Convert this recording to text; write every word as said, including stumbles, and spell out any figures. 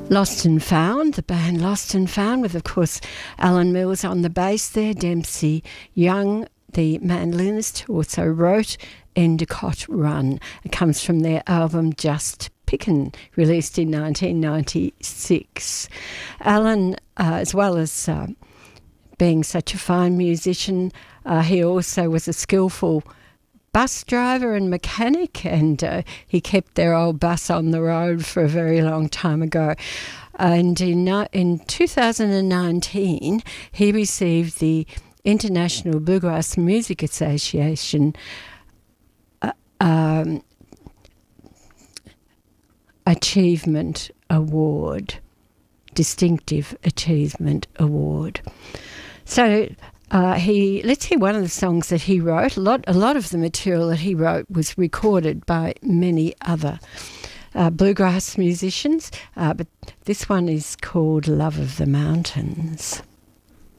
Lost and Found, the band Lost and Found, with, of course, Alan Mills on the bass there, Dempsey Young, the mandolinist, who also wrote Endicott Run. It comes from their album Just Pickin', released in nineteen ninety-six. Alan, uh, as well as uh, being such a fine musician, uh, he also was a skillful bus driver and mechanic, and uh, he kept their old bus on the road for a very long time ago. And in, uh, in two thousand nineteen, he received the International Bluegrass Music Association uh, um, Achievement Award, Distinctive Achievement Award. So uh, he let's hear one of the songs that he wrote. A lot, a lot of the material that he wrote was recorded by many other uh, bluegrass musicians, uh, but this one is called Love of the Mountains.